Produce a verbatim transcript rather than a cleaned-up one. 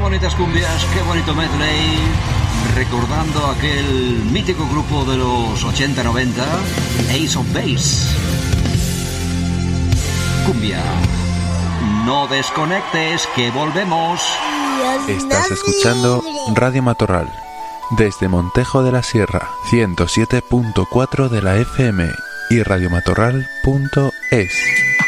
bonitas cumbias, qué bonito medley, recordando aquel mítico grupo de los ochenta noventa, Ace of Base. Cumbia. No desconectes, que volvemos. Estás escuchando Radio Matorral, desde Montejo de la Sierra, ciento siete punto cuatro de la F M y radiomatorral punto es.